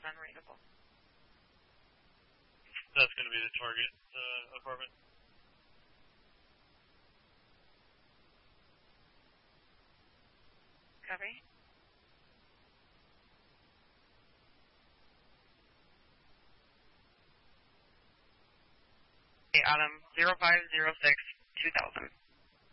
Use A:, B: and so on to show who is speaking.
A: unreadable.
B: That's going to be the target apartment.
A: Copy. Okay, Adam, 0506 2000.